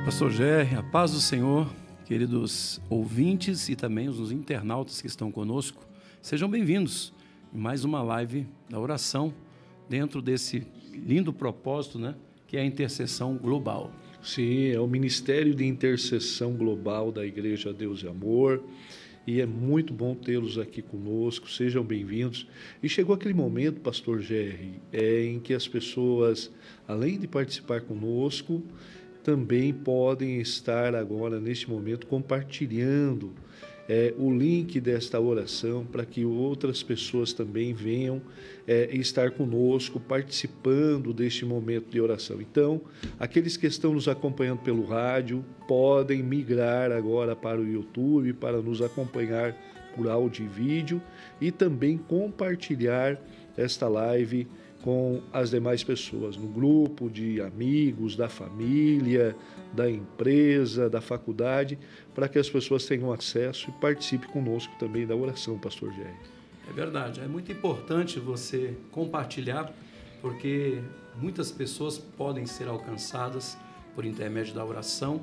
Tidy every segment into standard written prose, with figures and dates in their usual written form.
Pastor Gerry, a paz do Senhor, queridos ouvintes e também os internautas que estão conosco, sejam bem-vindos em mais uma live da oração dentro desse lindo propósito, né, que é a intercessão global. Sim, é o Ministério de Intercessão Global da Igreja Deus e Amor, e é muito bom tê-los aqui conosco, sejam bem-vindos. E chegou aquele momento, Pastor Gerry, em que as pessoas, além de participar conosco, também podem estar agora, neste momento, compartilhando o link desta oração para que outras pessoas também venham estar conosco, participando deste momento de oração. Então, aqueles que estão nos acompanhando pelo rádio podem migrar agora para o YouTube para nos acompanhar por áudio e vídeo e também compartilhar esta live com as demais pessoas, no grupo de amigos, da família, da empresa, da faculdade, para que as pessoas tenham acesso e participem conosco também da oração, Pastor Gerry. É verdade, é muito importante você compartilhar, porque muitas pessoas podem ser alcançadas por intermédio da oração,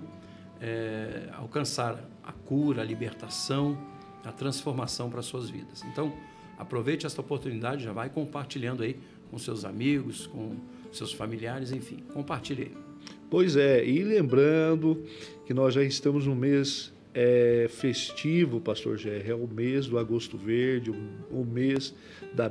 alcançar a cura, a libertação, a transformação para as suas vidas. Então, aproveite esta oportunidade, já vai compartilhando aí com seus amigos, com seus familiares, enfim, compartilhe aí. Pois é, e lembrando que nós já estamos no mês festivo, Pastor Gerry, é o mês do Agosto Verde, o mês da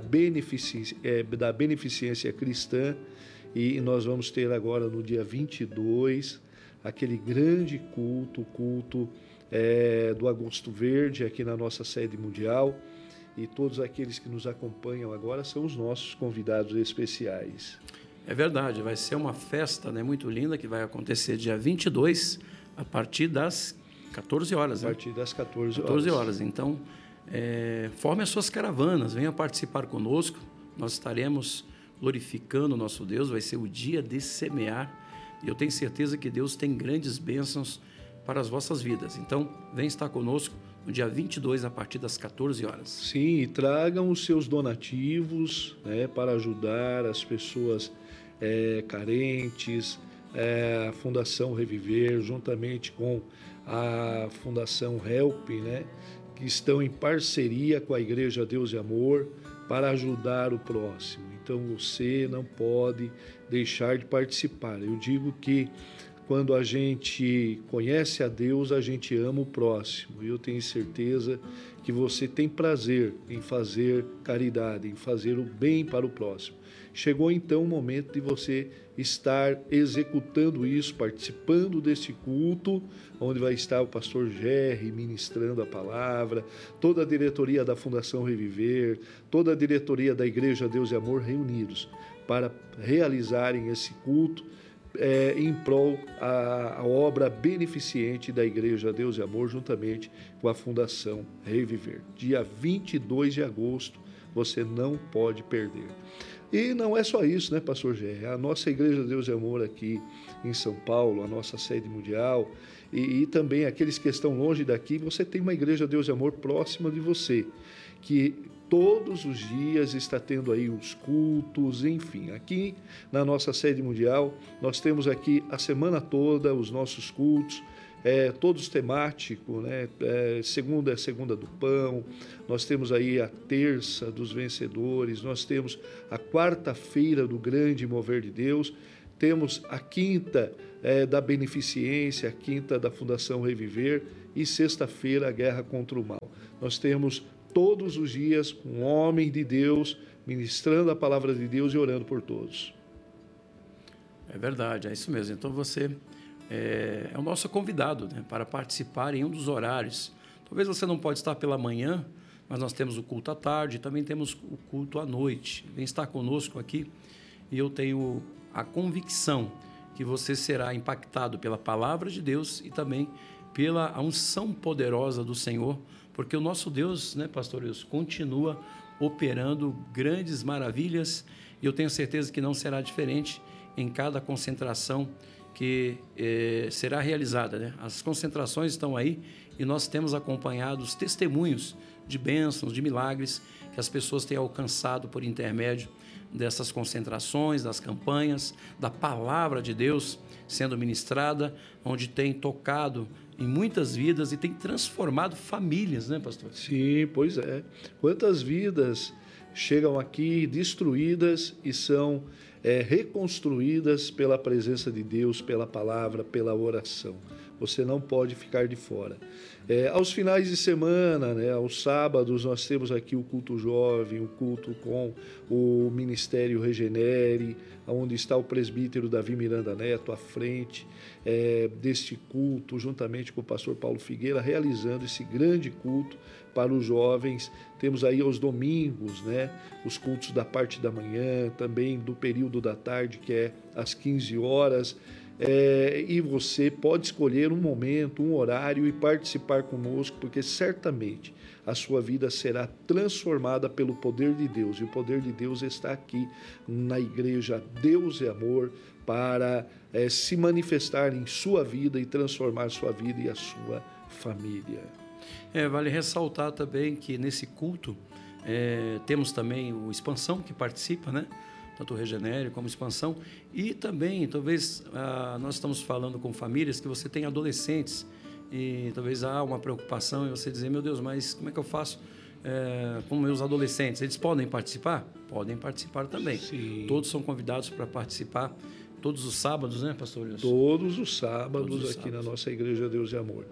beneficência cristã, e nós vamos ter agora no dia 22 aquele grande culto, o culto do Agosto Verde aqui na nossa sede mundial. E todos aqueles que nos acompanham agora são os nossos convidados especiais. É verdade, vai ser uma festa, né, muito linda, que vai acontecer dia 22, a partir das 14 horas. A partir das 14 horas. 14 horas. Então, forme as suas caravanas, venha participar conosco. Nós estaremos glorificando o nosso Deus, vai ser o dia de semear. E eu tenho certeza que Deus tem grandes bênçãos para as vossas vidas. Então, venha estar conosco no dia 22, a partir das 14 horas. Sim, e tragam os seus donativos, né, para ajudar as pessoas carentes, a Fundação Reviver, juntamente com a Fundação Help, né, que estão em parceria com a Igreja Deus e Amor para ajudar o próximo. Então, você não pode deixar de participar. Eu digo que quando a gente conhece a Deus, a gente ama o próximo. E eu tenho certeza que você tem prazer em fazer caridade, em fazer o bem para o próximo. Chegou então o momento de você estar executando isso, participando desse culto, onde vai estar o Pastor Gerry ministrando a palavra, toda a diretoria da Fundação Reviver, toda a diretoria da Igreja Deus e Amor reunidos para realizarem esse culto, em prol a obra beneficente da Igreja Deus e Amor, juntamente com a Fundação Reviver. Dia 22 de agosto, você não pode perder. E não é só isso, né, Pastor Gerry? A nossa Igreja Deus e Amor aqui em São Paulo, a nossa sede mundial, e também aqueles que estão longe daqui, você tem uma Igreja Deus e Amor próxima de você, que todos os dias está tendo aí os cultos, enfim. Aqui na nossa sede mundial, nós temos aqui a semana toda os nossos cultos, todos temáticos, né? Segunda é segunda do pão, nós temos aí a terça dos vencedores, nós temos a quarta-feira do grande mover de Deus, temos a quinta da beneficência, a quinta da Fundação Reviver e sexta-feira a guerra contra o mal. Nós temos todos os dias um homem de Deus ministrando a palavra de Deus e orando por todos. É verdade, é isso mesmo. Então você é o nosso convidado, né, para participar em um dos horários. Talvez você não pode estar pela manhã, mas nós temos o culto à tarde, também temos o culto à noite. Vem estar conosco aqui e eu tenho a convicção que você será impactado pela palavra de Deus e também pela unção poderosa do Senhor, porque o nosso Deus, né, Pastor Wilson, continua operando grandes maravilhas e eu tenho certeza que não será diferente em cada concentração que será realizada, né? As concentrações estão aí e nós temos acompanhado os testemunhos de bênçãos, de milagres que as pessoas têm alcançado por intermédio dessas concentrações, das campanhas, da palavra de Deus sendo ministrada, onde tem tocado em muitas vidas e tem transformado famílias, né, pastor? Sim, pois é. Quantas vidas chegam aqui destruídas e são reconstruídas pela presença de Deus, pela palavra, pela oração. Você não pode ficar de fora. Aos finais de semana, né, aos sábados, nós temos aqui o culto jovem, o culto com o Ministério Regenere, onde está o presbítero Davi Miranda Neto à frente deste culto, juntamente com o pastor Paulo Figueira, realizando esse grande culto para os jovens. Temos aí aos domingos, né, os cultos da parte da manhã, também do período da tarde, que é às 15 horas. E você pode escolher um momento, um horário e participar conosco, porque certamente a sua vida será transformada pelo poder de Deus. E o poder de Deus está aqui na igreja Deus é Amor, para se manifestar em sua vida e transformar sua vida e a sua família. Vale ressaltar também que nesse culto temos também o Expansão que participa, né? Tanto o Regenere como Expansão. E também, talvez, nós estamos falando com famílias que você tem adolescentes e talvez há uma preocupação em você dizer, meu Deus, mas como é que eu faço com meus adolescentes? Eles podem participar? Podem participar também. Sim. Todos são convidados para participar todos os sábados, né, pastor Wilson? Todos os sábados aqui na nossa Igreja Deus e Amor.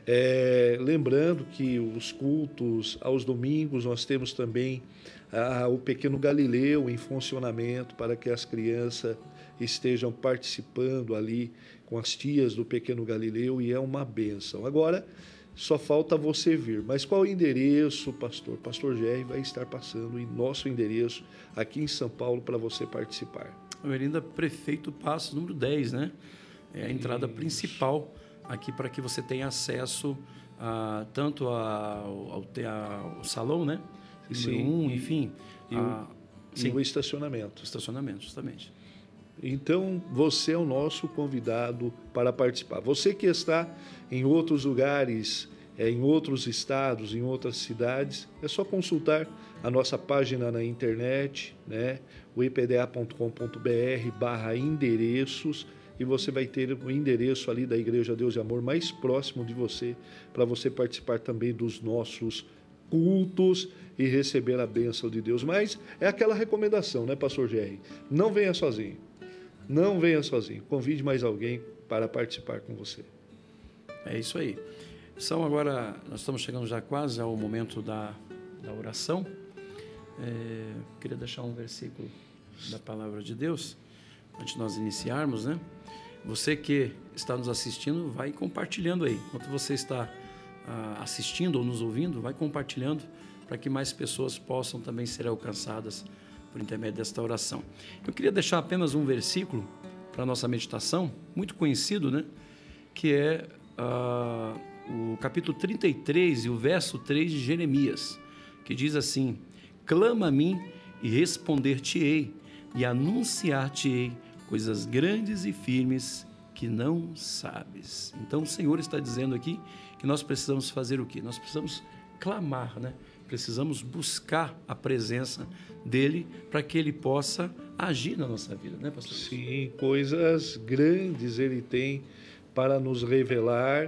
Lembrando que os cultos aos domingos nós temos também o Pequeno Galileu em funcionamento para que as crianças estejam participando ali com as tias do Pequeno Galileu e é uma bênção. Agora, só falta você vir. Mas qual o endereço, pastor? Pastor Jerry vai estar passando em nosso endereço aqui em São Paulo para você participar. Avenida Prefeito Passos, número 10, né? É a entrada principal aqui para que você tenha acesso tanto ao salão, né? Sim, número 1, enfim. E o estacionamento. O estacionamento, justamente. Então, você é o nosso convidado para participar. Você que está em outros lugares, em outros estados, em outras cidades, é só consultar a nossa página na internet, né? o ipda.com.br/endereços, e você vai ter o endereço ali da Igreja Deus e Amor mais próximo de você, para você participar também dos nossos cultos e receber a bênção de Deus. Mas é aquela recomendação, né, pastor Jerry? Não venha sozinho. Não venha sozinho. Convide mais alguém para participar com você. É isso aí. Agora, nós estamos chegando já quase ao momento da oração. Queria deixar um versículo da palavra de Deus, antes de nós iniciarmos, né? Você que está nos assistindo, vai compartilhando aí. Enquanto você está assistindo ou nos ouvindo, vai compartilhando para que mais pessoas possam também ser alcançadas por intermédio desta oração. Eu queria deixar apenas um versículo para a nossa meditação, muito conhecido, né? Que é o capítulo 33 e o verso 3 de Jeremias, que diz assim: clama a mim e responder-te-ei, e anunciar-te-ei coisas grandes e firmes que não sabes. Então o Senhor está dizendo aqui que nós precisamos fazer o quê? Nós precisamos clamar, né? Precisamos buscar a presença dEle para que Ele possa agir na nossa vida, né, pastor? Sim, coisas grandes Ele tem para nos revelar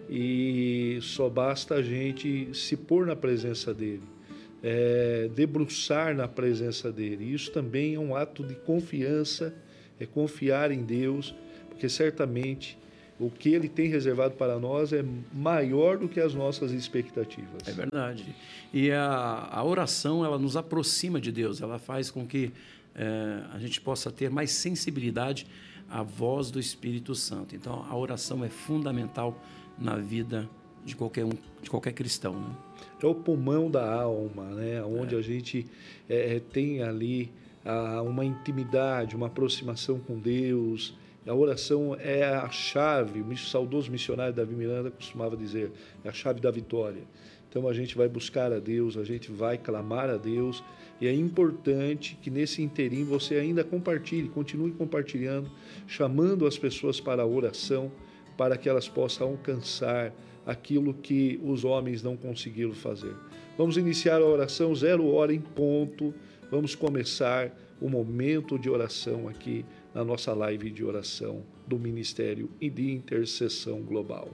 e só basta a gente se pôr na presença dEle, debruçar na presença dEle. Isso também é um ato de confiança, é confiar em Deus, porque certamente o que Ele tem reservado para nós é maior do que as nossas expectativas. É verdade. E a oração, ela nos aproxima de Deus, ela faz com que a gente possa ter mais sensibilidade à voz do Espírito Santo. Então, a oração é fundamental na vida de qualquer cristão, né? É o pulmão da alma, né? Onde a gente tem ali uma intimidade, uma aproximação com Deus. A oração é a chave, o saudoso missionário Davi Miranda costumava dizer, é a chave da vitória. Então a gente vai buscar a Deus, a gente vai clamar a Deus, e é importante que nesse interim você ainda compartilhe, continue compartilhando, chamando as pessoas para a oração, para que elas possam alcançar aquilo que os homens não conseguiram fazer. Vamos iniciar a oração 0 hora em ponto, vamos começar o momento de oração aqui na nossa live de oração do Ministério e de Intercessão Global.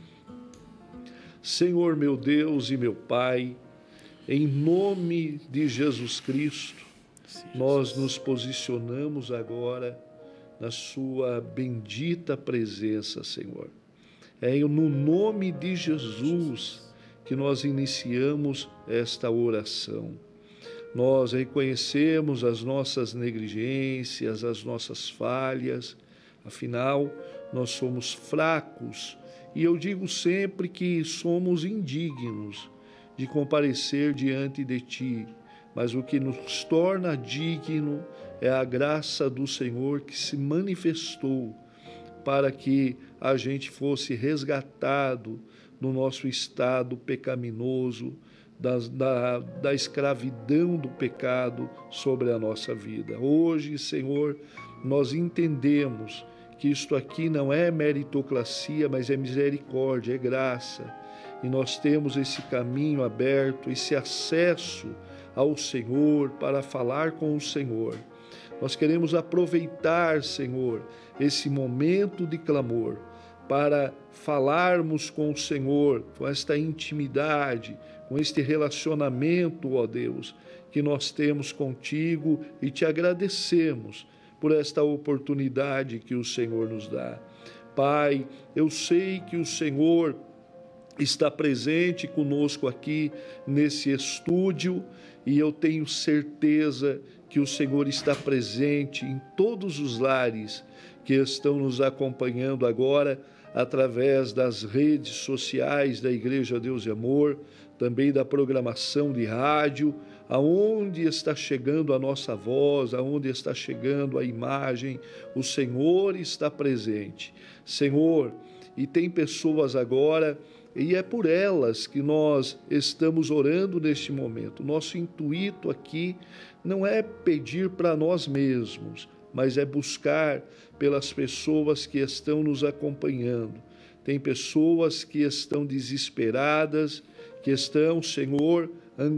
Senhor meu Deus e meu Pai, em nome de Jesus Cristo, nós nos posicionamos agora na sua bendita presença, Senhor. É no nome de Jesus que nós iniciamos esta oração. Nós reconhecemos as nossas negligências, as nossas falhas, afinal, nós somos fracos e eu digo sempre que somos indignos de comparecer diante de Ti, mas o que nos torna digno é a graça do Senhor que se manifestou para que a gente fosse resgatado no nosso estado pecaminoso, da escravidão do pecado sobre a nossa vida. Hoje, Senhor, nós entendemos que isto aqui não é meritocracia, mas é misericórdia, é graça. E nós temos esse caminho aberto, esse acesso ao Senhor para falar com o Senhor. Nós queremos aproveitar, Senhor, esse momento de clamor para falarmos com o Senhor, com esta intimidade, com este relacionamento, ó Deus, que nós temos contigo e te agradecemos por esta oportunidade que o Senhor nos dá. Pai, eu sei que o Senhor está presente conosco aqui nesse estúdio e eu tenho certeza que o Senhor está presente em todos os lares que estão nos acompanhando agora através das redes sociais da Igreja Deus e Amor, também da programação de rádio, aonde está chegando a nossa voz, aonde está chegando a imagem, o Senhor está presente. Senhor, e tem pessoas agora, e é por elas que nós estamos orando neste momento. Nosso intuito aqui não é pedir para nós mesmos, mas é buscar pelas pessoas que estão nos acompanhando. Tem pessoas que estão desesperadas, que estão, Senhor,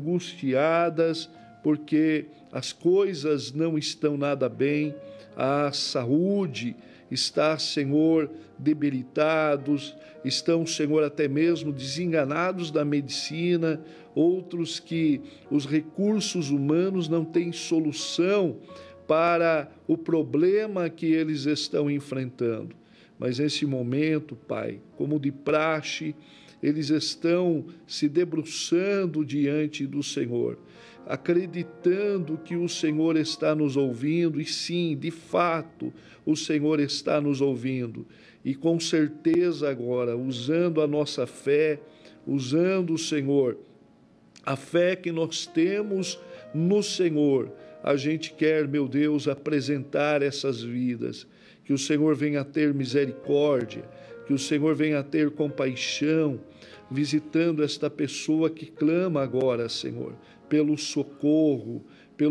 angustiadas, porque as coisas não estão nada bem, a saúde está, Senhor, debilitados, estão, Senhor, até mesmo desenganados da medicina, outros que os recursos humanos não têm solução para o problema que eles estão enfrentando. Mas nesse momento, Pai, como de praxe, eles estão se debruçando diante do Senhor, acreditando que o Senhor está nos ouvindo, e sim, de fato, o Senhor está nos ouvindo. E com certeza agora, usando a nossa fé, usando o Senhor, a fé que nós temos no Senhor, a gente quer, meu Deus, apresentar essas vidas, que o Senhor venha a ter misericórdia, que o Senhor venha a ter compaixão, visitando esta pessoa que clama agora, Senhor, pelo socorro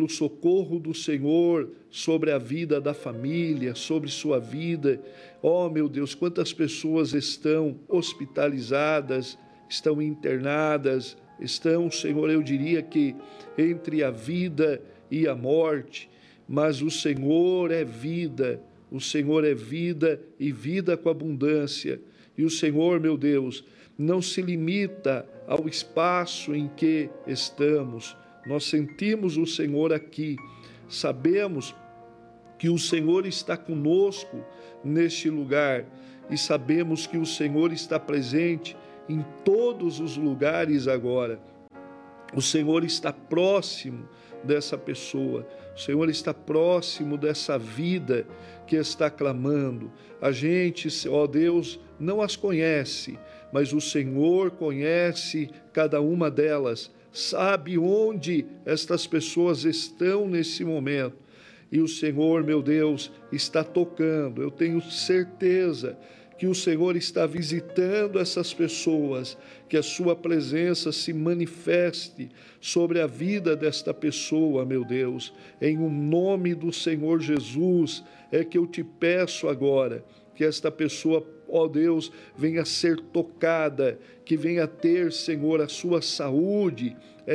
do Senhor sobre a vida da família, sobre sua vida. Oh, meu Deus, quantas pessoas estão hospitalizadas, estão internadas, estão, Senhor, eu diria que entre a vida e a morte, mas o Senhor é vida, o Senhor é vida e vida com abundância. E o Senhor, meu Deus, não se limita ao espaço em que estamos. Nós sentimos o Senhor aqui, sabemos que o Senhor está conosco neste lugar e sabemos que o Senhor está presente em todos os lugares agora. O Senhor está próximo dessa pessoa, o Senhor está próximo dessa vida que está clamando. A gente, ó Deus, não as conhece, mas o Senhor conhece cada uma delas, sabe onde estas pessoas estão nesse momento. E o Senhor, meu Deus, está tocando. Eu tenho certeza que o Senhor está visitando essas pessoas, que a sua presença se manifeste sobre a vida desta pessoa, meu Deus. Em o nome do Senhor Jesus é que eu te peço agora que esta pessoa, ó Deus, venha ser tocada, que venha ter, Senhor, a sua saúde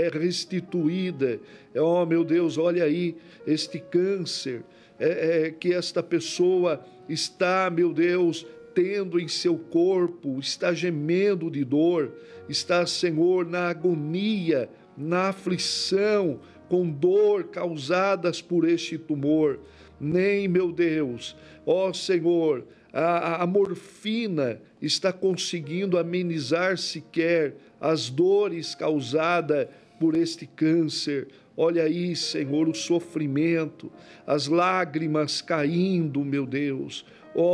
restituída. Ó meu Deus, olha aí este câncer que esta pessoa está, meu Deus, tendo em seu corpo, está gemendo de dor, está, Senhor, na agonia, na aflição, com dor causadas por este tumor. Nem, meu Deus, ó Senhor, a morfina está conseguindo amenizar sequer as dores causadas por este câncer. Olha aí, Senhor, o sofrimento, as lágrimas caindo, meu Deus.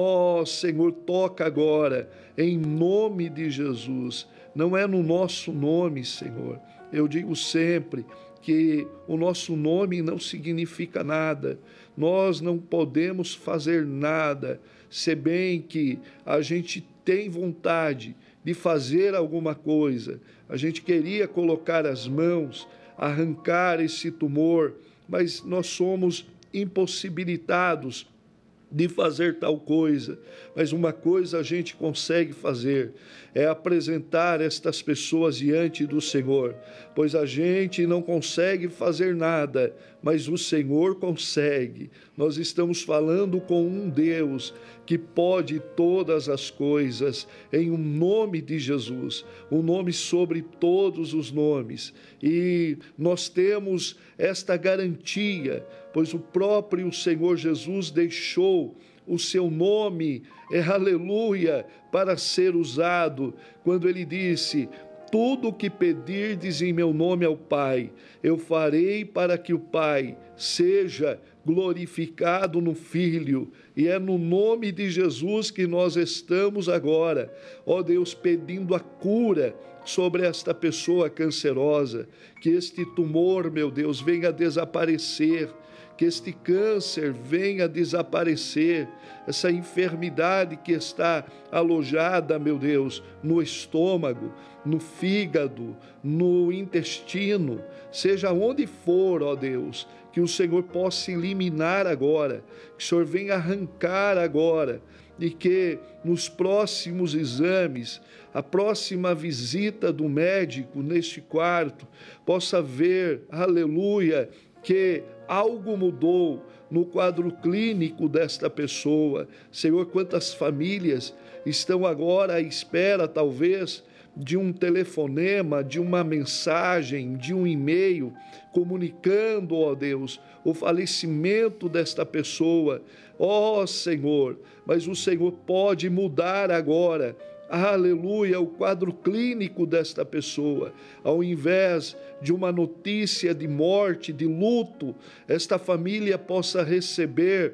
Ó Senhor, toca agora, em nome de Jesus. Não é no nosso nome, Senhor. Eu digo sempre que o nosso nome não significa nada. Nós não podemos fazer nada, se bem que a gente tem vontade de fazer alguma coisa. A gente queria colocar as mãos, arrancar esse tumor, mas nós somos impossibilitados de fazer tal coisa. Mas uma coisa a gente consegue fazer, é apresentar estas pessoas diante do Senhor, pois a gente não consegue fazer nada, mas o Senhor consegue. Nós estamos falando com um Deus que pode todas as coisas, em um nome de Jesus, um nome sobre todos os nomes. E nós temos esta garantia, pois o próprio Senhor Jesus deixou o seu nome, aleluia, para ser usado, quando ele disse: tudo o que pedirdes em meu nome ao Pai, eu farei para que o Pai seja glorificado no Filho. E é no nome de Jesus que nós estamos agora, ó Deus, pedindo a cura sobre esta pessoa cancerosa, que este tumor, meu Deus, venha desaparecer, que este câncer venha desaparecer, essa enfermidade que está alojada, meu Deus, no estômago, no fígado, no intestino, seja onde for, ó Deus, que o Senhor possa eliminar agora, que o Senhor venha arrancar agora, e que nos próximos exames, a próxima visita do médico neste quarto, possa ver, aleluia, que algo mudou no quadro clínico desta pessoa. Senhor, quantas famílias estão agora à espera, talvez, de um telefonema, de uma mensagem, de um e-mail, comunicando, ó Deus, o falecimento desta pessoa. Ó Senhor, mas o Senhor pode mudar agora, aleluia, o quadro clínico desta pessoa. Ao invés de uma notícia de morte, de luto, esta família possa receber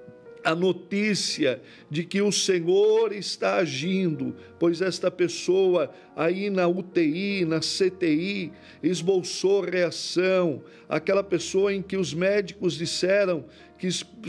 a notícia de que o Senhor está agindo, pois esta pessoa aí na UTI, na CTI, esboçou reação, aquela pessoa em que os médicos disseram que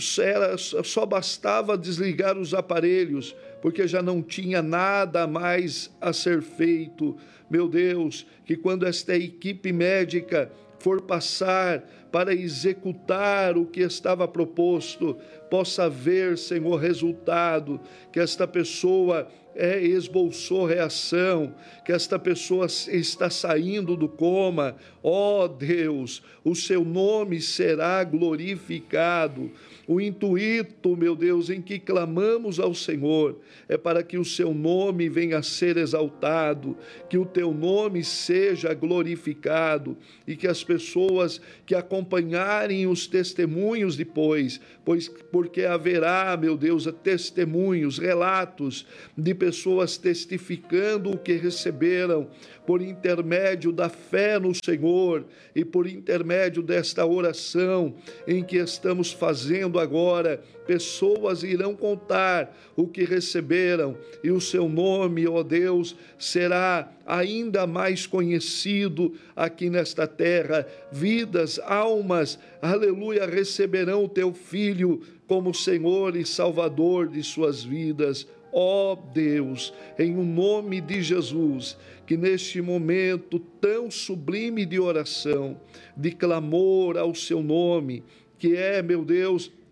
só bastava desligar os aparelhos, porque já não tinha nada mais a ser feito. Meu Deus, que quando esta equipe médica for passar para executar o que estava proposto, possa ver, Senhor, resultado, que esta pessoa esboçou reação, que esta pessoa está saindo do coma. Ó Deus, o seu nome será glorificado. O intuito, meu Deus, em que clamamos ao Senhor é para que o seu nome venha a ser exaltado, que o teu nome seja glorificado e que as pessoas que acompanharem os testemunhos depois, porque haverá, meu Deus, testemunhos, relatos de pessoas testificando o que receberam por intermédio da fé no Senhor e por intermédio desta oração em que estamos fazendo agora. Pessoas irão contar o que receberam e o seu nome, ó Deus, será ainda mais conhecido aqui nesta terra. Vidas, almas, aleluia, receberão o teu Filho como Senhor e Salvador de suas vidas. Ó Deus, em o nome de Jesus, que neste momento tão sublime de oração, de clamor ao seu nome, que é, meu Deus,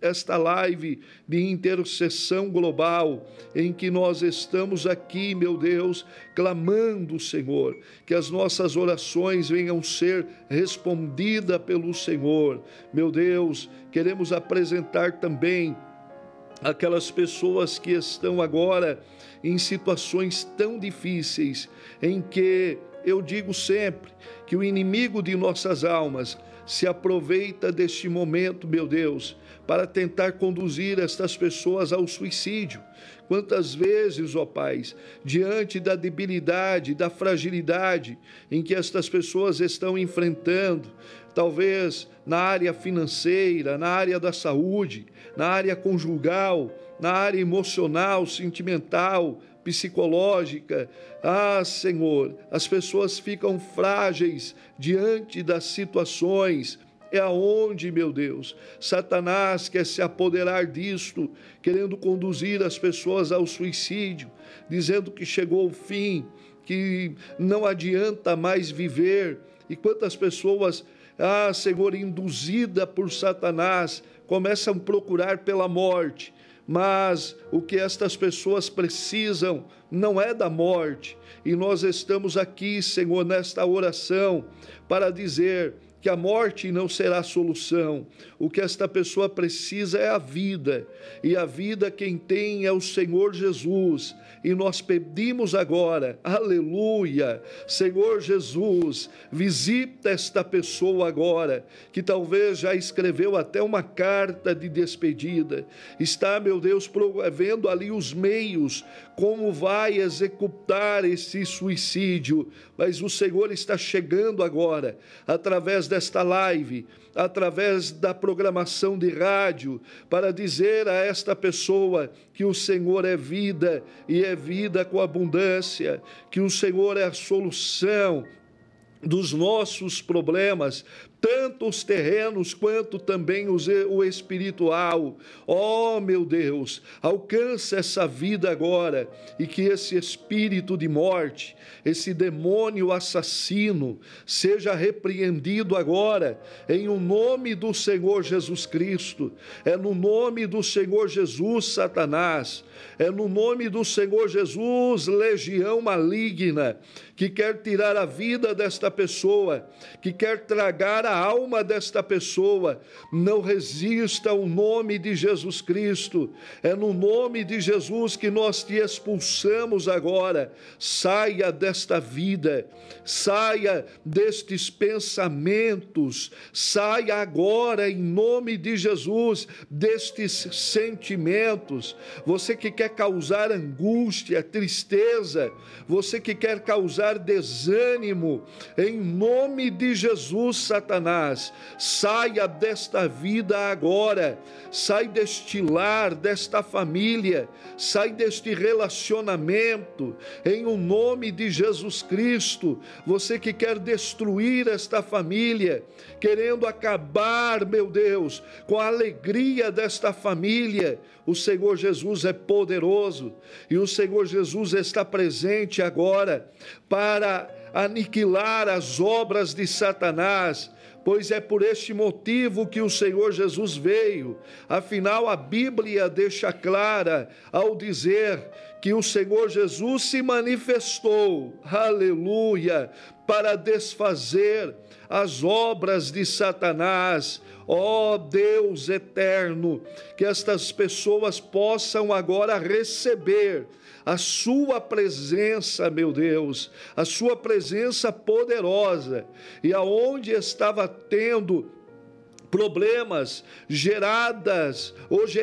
esta live de intercessão global, em que nós estamos aqui, meu Deus, clamando, Senhor, que as nossas orações venham ser respondidas pelo Senhor. Meu Deus, queremos apresentar também aquelas pessoas que estão agora em situações tão difíceis, em que eu digo sempre que o inimigo de nossas almas se aproveita deste momento, meu Deus, para tentar conduzir estas pessoas ao suicídio. Quantas vezes, ó Pai, diante da debilidade, da fragilidade em que estas pessoas estão enfrentando, talvez na área financeira, na área da saúde, na área conjugal, na área emocional, sentimental, psicológica. Senhor, as pessoas ficam frágeis diante das situações. É aonde, meu Deus, Satanás quer se apoderar disto, querendo conduzir as pessoas ao suicídio, dizendo que chegou o fim, que não adianta mais viver. E quantas pessoas, Senhor, induzida por Satanás, começam a procurar pela morte. Mas o que estas pessoas precisam não é da morte. E nós estamos aqui, Senhor, nesta oração para dizer que a morte não será a solução. O que esta pessoa precisa é a vida. E a vida quem tem é o Senhor Jesus. E nós pedimos agora, aleluia, Senhor Jesus, visita esta pessoa agora, que talvez já escreveu até uma carta de despedida. Está, meu Deus, vendo ali os meios, como vai executar esse suicídio. Mas o Senhor está chegando agora, através desta live, através da programação de rádio, para dizer a esta pessoa que o Senhor é vida e é vida com abundância, que o Senhor é a solução dos nossos problemas, tanto os terrenos quanto também o espiritual. Meu Deus, alcança essa vida agora e que esse espírito de morte, esse demônio assassino, seja repreendido agora em o nome do Senhor Jesus Cristo. É no nome do Senhor Jesus, Satanás. É no nome do Senhor Jesus, legião maligna, que quer tirar a vida desta pessoa, que quer tragar a alma desta pessoa. Não resista ao nome de Jesus Cristo. É no nome de Jesus que nós te expulsamos agora. Saia desta vida, saia destes pensamentos, saia agora em nome de Jesus destes sentimentos. Você que quer causar angústia, tristeza, você que quer causar desânimo, em nome de Jesus, Satanás, saia desta vida agora, sai deste lar, desta família, sai deste relacionamento, em o nome de Jesus Cristo. Você que quer destruir esta família, querendo acabar, meu Deus, com a alegria desta família, o Senhor Jesus é poderoso e o Senhor Jesus está presente agora para aniquilar as obras de Satanás, pois é por este motivo que o Senhor Jesus veio. Afinal, a Bíblia deixa clara ao dizer que o Senhor Jesus se manifestou, aleluia, para desfazer as obras de Satanás. Deus eterno, que estas pessoas possam agora receber a sua presença, meu Deus, a sua presença poderosa, e aonde estava tendo problemas gerados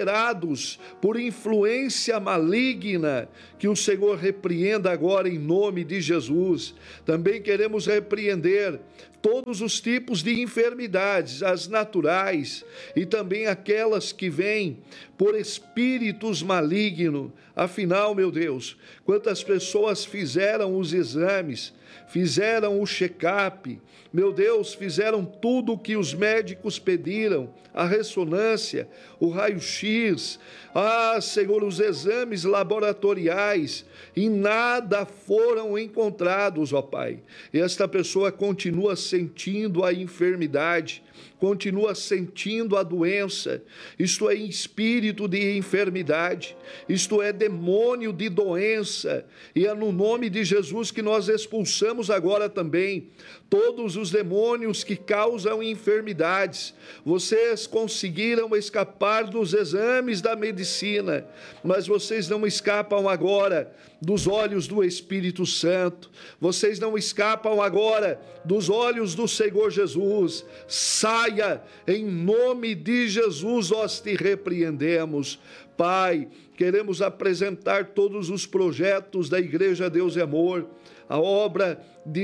por influência maligna, que o Senhor repreenda agora em nome de Jesus. Também queremos repreender todos os tipos de enfermidades, as naturais e também aquelas que vêm por espíritos malignos. Afinal, meu Deus, quantas pessoas fizeram os exames, fizeram o check-up, meu Deus, fizeram tudo o que os médicos pediram, mediram a ressonância, o raio-x, Senhor, os exames laboratoriais, e nada foram encontrados, ó Pai. E esta pessoa continua sentindo a enfermidade, continua sentindo a doença. Isto é espírito de enfermidade, isto é demônio de doença, e é no nome de Jesus que nós expulsamos agora também todos os demônios que causam enfermidades. Vocês conseguiram escapar dos exames da medicina, mas vocês não escapam agora dos olhos do Espírito Santo. Vocês não escapam agora dos olhos do Senhor Jesus. Saia, em nome de Jesus nós te repreendemos. Pai, queremos apresentar todos os projetos da Igreja Deus e Amor, a obra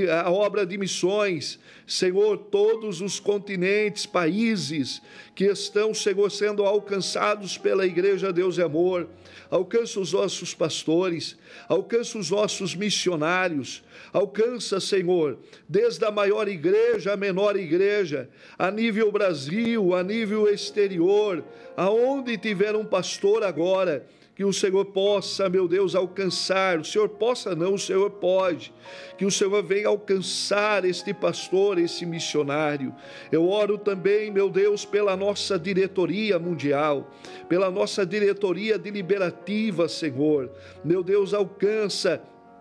de missões, Senhor, todos os continentes, países que estão, Senhor, sendo alcançados pela Igreja Deus e Amor. Alcança os nossos pastores, alcança os nossos missionários, alcança, Senhor, desde a maior igreja à menor igreja, a nível Brasil, a nível exterior, aonde tiver um pastor agora, que o Senhor possa, meu Deus, alcançar. O Senhor possa não, o Senhor pode. Que o Senhor venha alcançar este pastor, esse missionário. Eu oro também, meu Deus, pela nossa diretoria mundial, pela nossa diretoria deliberativa, Senhor. Meu Deus, alcança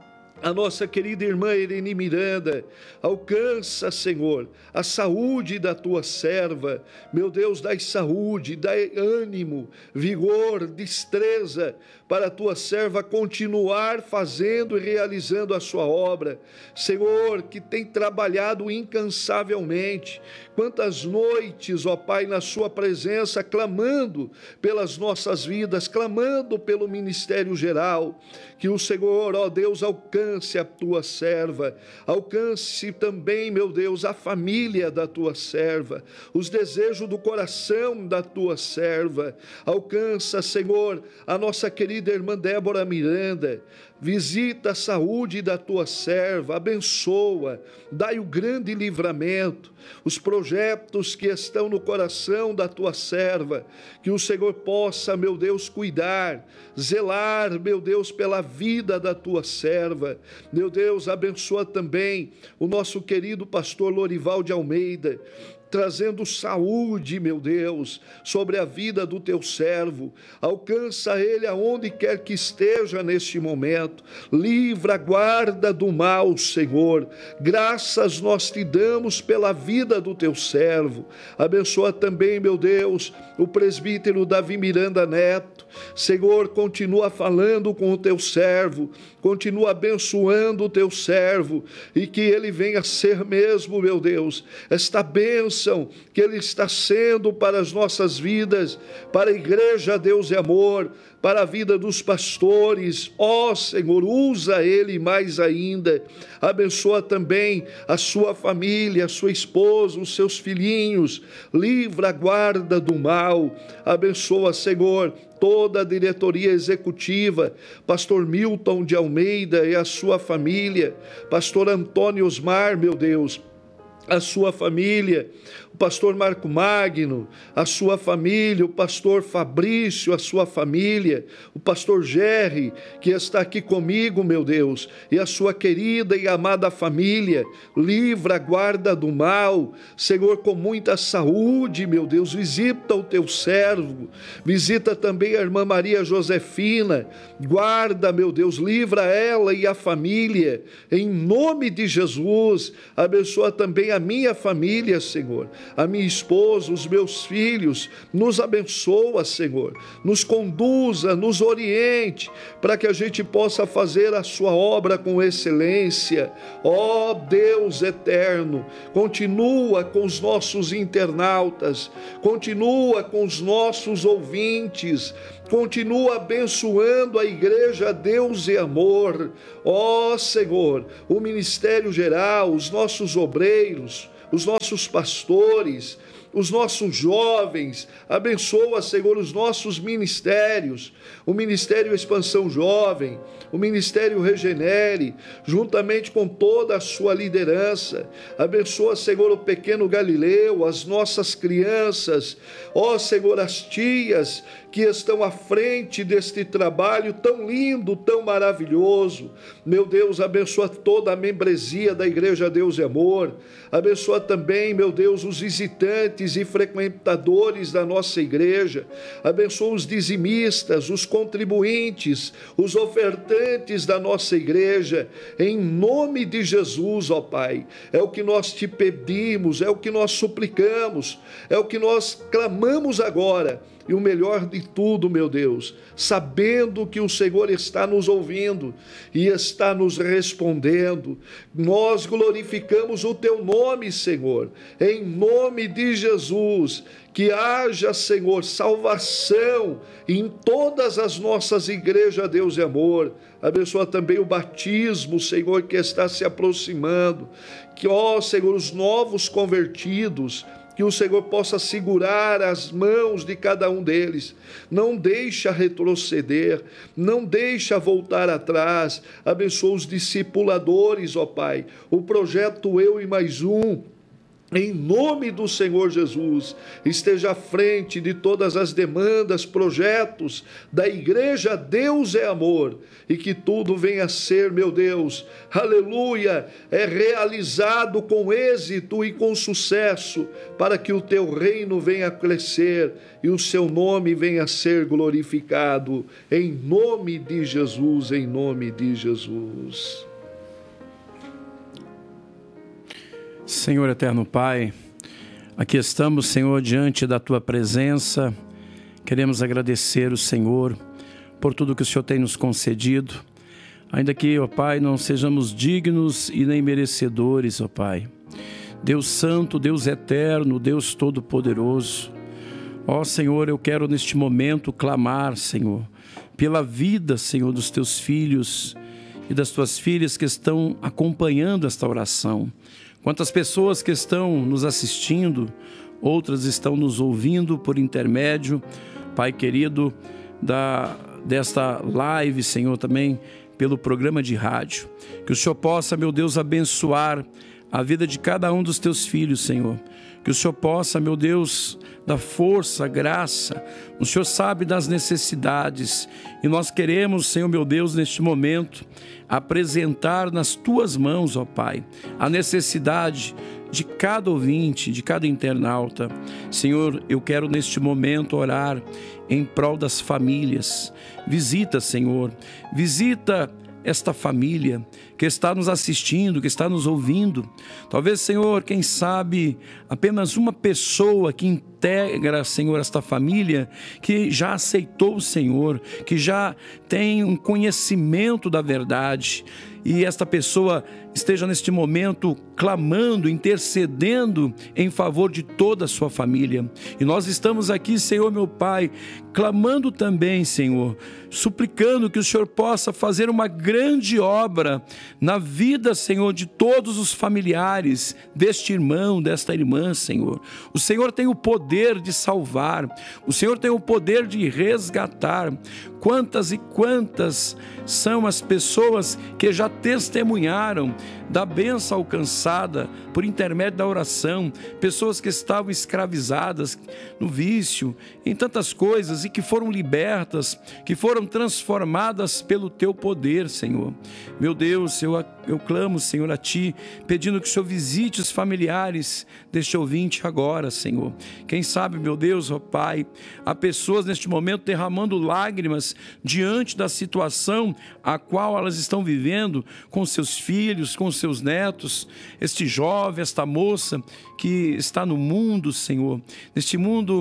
a nossa querida irmã Irene Miranda, alcança, Senhor, a saúde da tua serva. Meu Deus, dai saúde, dai ânimo, vigor, destreza para a tua serva continuar fazendo e realizando a sua obra. Senhor, que tem trabalhado incansavelmente. Quantas noites, ó Pai, na sua presença, clamando pelas nossas vidas, clamando pelo ministério geral. Que o Senhor, ó Deus, alcance a tua serva, alcance também, meu Deus, a família da tua serva, os desejos do coração da tua serva. Alcança, Senhor, a nossa querida irmã Débora Miranda. Visita a saúde da tua serva, abençoa, dai o grande livramento, os projetos que estão no coração da tua serva, que o Senhor possa, meu Deus, cuidar, zelar, meu Deus, pela vida da tua serva. Meu Deus, abençoa também o nosso querido pastor Lorival de Almeida, trazendo saúde, meu Deus, sobre a vida do teu servo. Alcança ele aonde quer que esteja neste momento. Livra, guarda do mal, Senhor. Graças nós te damos pela vida do teu servo. Abençoa também, meu Deus, o presbítero Davi Miranda Neto. Senhor, continua falando com o teu servo, continua abençoando o teu servo, e que ele venha ser mesmo, meu Deus, esta bênção que ele está sendo para as nossas vidas, para a Igreja Deus e Amor, para a vida dos pastores. Ó Senhor, usa ele mais ainda. Abençoa também a sua família, a sua esposa, os seus filhinhos. Livra, guarda do mal. Abençoa, Senhor, toda a diretoria executiva, pastor Milton de Almeida e a sua família, pastor Antônio Osmar, meu Deus, a sua família, o pastor Marco Magno, a sua família, o pastor Fabrício, a sua família, o pastor Gerry, que está aqui comigo, meu Deus, e a sua querida e amada família. Livra, guarda do mal, Senhor, com muita saúde, meu Deus. Visita o teu servo, visita também a irmã Maria Josefina, guarda, meu Deus, livra ela e a família, em nome de Jesus. Abençoa também a minha família, Senhor, a minha esposa, os meus filhos. Nos abençoa, Senhor, nos conduza, nos oriente, para que a gente possa fazer a sua obra com excelência. Ó Deus eterno, continua com os nossos internautas, continua com os nossos ouvintes, continua abençoando a Igreja Deus e Amor. Ó Senhor, o ministério geral, os nossos obreiros, os nossos pastores, os nossos jovens, abençoa, Senhor, os nossos ministérios, o Ministério Expansão Jovem, o Ministério Regenere, juntamente com toda a sua liderança. Abençoa, Senhor, o pequeno Galileu, as nossas crianças, ó Senhor, as tias que estão à frente deste trabalho tão lindo, tão maravilhoso. Meu Deus, abençoa toda a membresia da Igreja Deus e Amor. Abençoa também, meu Deus, os visitantes e frequentadores da nossa igreja. Abençoa os dizimistas, os contribuintes, os ofertantes da nossa igreja. Em nome de Jesus, ó Pai, é o que nós te pedimos, é o que nós suplicamos, é o que nós clamamos agora. E o melhor de tudo, meu Deus, sabendo que o Senhor está nos ouvindo e está nos respondendo, nós glorificamos o teu nome, Senhor, em nome de Jesus. Que haja, Senhor, salvação em todas as nossas igrejas, Deus e Amor. Abençoa também o batismo, Senhor, que está se aproximando. Que, ó Senhor, os novos convertidos, que o Senhor possa segurar as mãos de cada um deles, não deixa retroceder, não deixa voltar atrás. Abençoa os discipuladores, ó Pai, o projeto Eu e Mais Um, em nome do Senhor Jesus, esteja à frente de todas as demandas, projetos da Igreja Deus é Amor, e que tudo venha a ser, meu Deus, aleluia, realizado com êxito e com sucesso, para que o teu reino venha a crescer e o seu nome venha a ser glorificado, em nome de Jesus, em nome de Jesus. Senhor eterno Pai, aqui estamos, Senhor, diante da Tua presença. Queremos agradecer o Senhor por tudo que o Senhor tem nos concedido. Ainda que, ó Pai, não sejamos dignos e nem merecedores, ó Pai. Deus Santo, Deus Eterno, Deus Todo-Poderoso. Ó Senhor, eu quero neste momento clamar, Senhor, pela vida, Senhor, dos Teus filhos e das Tuas filhas que estão acompanhando esta oração. Quantas pessoas que estão nos assistindo, outras estão nos ouvindo por intermédio, Pai querido, desta live, Senhor, também pelo programa de rádio. Que o Senhor possa, meu Deus, abençoar a vida de cada um dos Teus filhos, Senhor. Que o Senhor possa, meu Deus, dar força, graça. O Senhor sabe das necessidades e nós queremos, Senhor, meu Deus, neste momento, apresentar nas Tuas mãos, ó Pai, a necessidade de cada ouvinte, de cada internauta. Senhor, eu quero neste momento orar em prol das famílias. Visita, Senhor, visita esta família que está nos assistindo, que está nos ouvindo. Talvez, Senhor, quem sabe, apenas uma pessoa que integra, Senhor, esta família, que já aceitou o Senhor, que já tem um conhecimento da verdade, e esta pessoa esteja neste momento clamando, intercedendo em favor de toda a sua família. E nós estamos aqui, Senhor, meu Pai, clamando também, Senhor, suplicando que o Senhor possa fazer uma grande obra na vida, Senhor, de todos os familiares deste irmão, desta irmã, Senhor. O Senhor tem o poder de salvar, o Senhor tem o poder de resgatar. Quantas e quantas são as pessoas que já testemunharam da bênção alcançada por intermédio da oração, pessoas que estavam escravizadas no vício, em tantas coisas, e que foram libertas, que foram transformadas pelo Teu poder, Senhor. Meu Deus, eu clamo, Senhor, a Ti, pedindo que o Senhor visite os familiares deste ouvinte agora, Senhor. Quem sabe, meu Deus, ó Pai, há pessoas neste momento derramando lágrimas diante da situação a qual elas estão vivendo com seus filhos, com seus netos, este jovem, esta moça que está no mundo, Senhor, neste mundo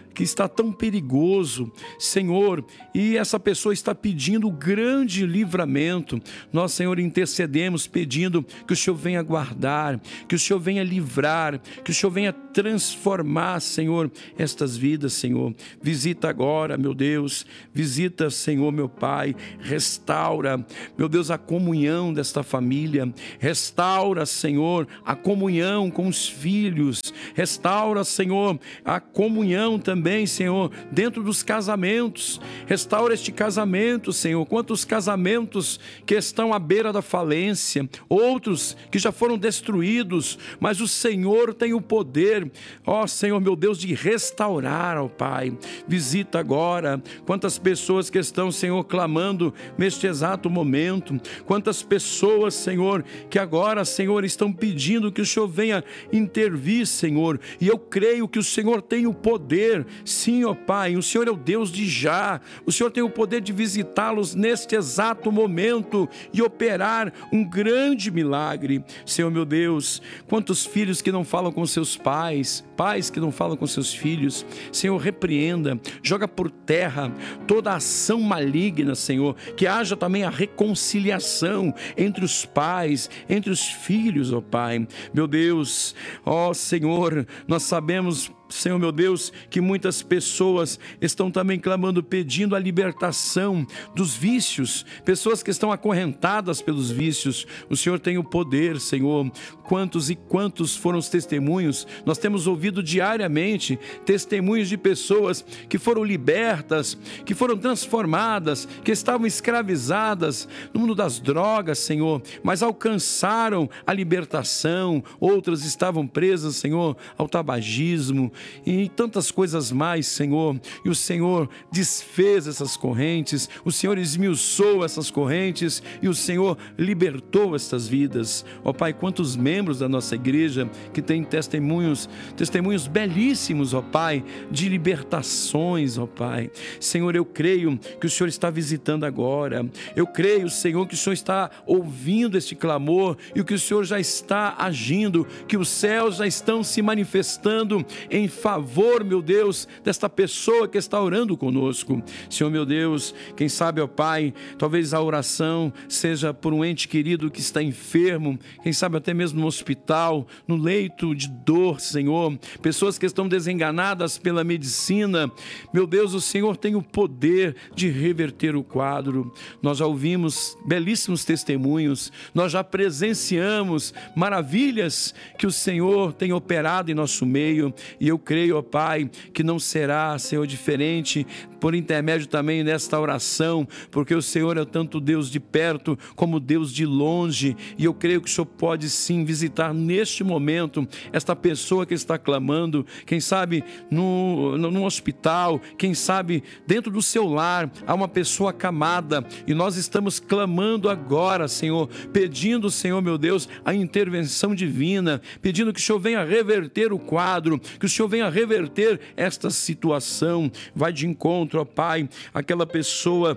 que está tão perigoso, Senhor, e essa pessoa está pedindo grande livramento. Nós, Senhor, intercedemos pedindo que o Senhor venha guardar, que o Senhor venha livrar, que o Senhor venha transformar, Senhor, estas vidas, Senhor. Visita agora, meu Deus, visita, Senhor, meu Pai, restaura, meu Deus, a comunhão desta família, restaura, Senhor, a comunhão com os filhos, restaura, Senhor, a comunhão também, Senhor, dentro dos casamentos, restaura este casamento, Senhor. Quantos casamentos que estão à beira da falência, outros que já foram destruídos, mas o Senhor tem o poder, ó Senhor, meu Deus, de restaurar, ó Pai. Visita agora quantas pessoas que estão, Senhor, clamando neste exato momento, quantas pessoas, Senhor, que agora, Senhor, estão pedindo que o Senhor venha intervir, Senhor, e eu creio que o Senhor tem o poder, sim, ó Pai, o Senhor é o Deus de já, o Senhor tem o poder de visitá-los neste exato momento e operar um grande milagre. Senhor, meu Deus, quantos filhos que não falam com seus pais, pais que não falam com seus filhos, Senhor, repreenda, joga por terra toda ação maligna, Senhor, que haja também a reconciliação entre os pais, entre os filhos, ó Pai. Meu Deus, ó Senhor, nós sabemos, Senhor, meu Deus, que muitas pessoas estão também clamando, pedindo a libertação dos vícios, pessoas que estão acorrentadas pelos vícios. O Senhor tem o poder, Senhor. Quantos e quantos foram os testemunhos? Nós temos ouvido diariamente testemunhos de pessoas que foram libertas, que foram transformadas, que estavam escravizadas no mundo das drogas, Senhor, mas alcançaram a libertação. Outras estavam presas, Senhor, ao tabagismo e tantas coisas mais, Senhor, e o Senhor desfez essas correntes, o Senhor esmiuçou essas correntes e o Senhor libertou estas vidas. Ó Pai, quantos membros da nossa igreja que têm testemunhos belíssimos, ó Pai, de libertações, ó Pai. Senhor, eu creio que o Senhor está visitando agora, eu creio, Senhor, que o Senhor está ouvindo este clamor e que o Senhor já está agindo, que os céus já estão se manifestando em favor, meu Deus, desta pessoa que está orando conosco. Senhor, meu Deus, quem sabe, ó Pai, talvez a oração seja por um ente querido que está enfermo, quem sabe até mesmo no hospital, no leito de dor, Senhor, pessoas que estão desenganadas pela medicina. Meu Deus, o Senhor tem o poder de reverter o quadro. Nós já ouvimos belíssimos testemunhos, nós já presenciamos maravilhas que o Senhor tem operado em nosso meio, e eu creio, ó Pai, que não será, Senhor, diferente por intermédio também nesta oração, porque o Senhor é tanto Deus de perto como Deus de longe, e eu creio que o Senhor pode sim visitar neste momento esta pessoa que está clamando, quem sabe no hospital, quem sabe dentro do seu lar, há uma pessoa acamada, e nós estamos clamando agora, Senhor, pedindo, Senhor, meu Deus, a intervenção divina, pedindo que o Senhor venha reverter o quadro, que o Senhor venha reverter esta situação. Vai de encontro, ó Pai, aquela pessoa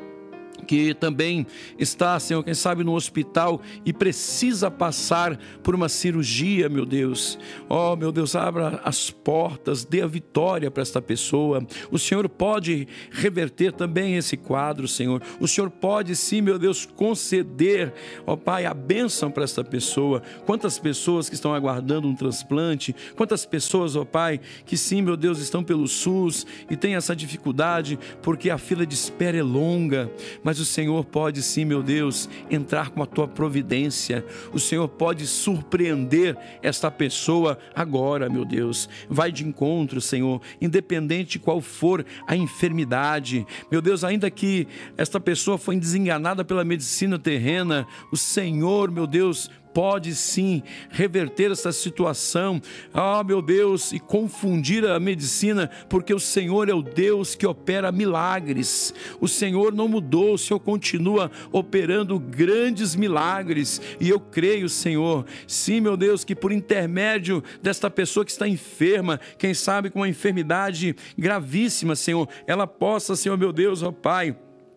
que também está, Senhor, quem sabe no hospital e precisa passar por uma cirurgia, meu Deus. Oh, meu Deus, abra as portas, dê a vitória para esta pessoa. O Senhor pode reverter também esse quadro, Senhor. O Senhor pode sim, meu Deus, conceder, ó Pai, a bênção para esta pessoa. Quantas pessoas que estão aguardando um transplante, quantas pessoas, ó Pai, que sim, meu Deus, estão pelo SUS e têm essa dificuldade porque a fila de espera é longa, mas o Senhor pode sim, meu Deus, entrar com a tua providência. O Senhor pode surpreender esta pessoa agora, meu Deus. Vai de encontro, Senhor, independente de qual for a enfermidade. Meu Deus, ainda que esta pessoa foi desenganada pela medicina terrena, o Senhor, meu Deus, pode sim reverter essa situação, meu Deus, e confundir a medicina, porque o Senhor é o Deus que opera milagres. O Senhor não mudou, o Senhor continua operando grandes milagres, e eu creio, Senhor, sim, meu Deus, que por intermédio desta pessoa que está enferma, quem sabe com uma enfermidade gravíssima, Senhor, ela possa, Senhor, meu Deus, ó Pai,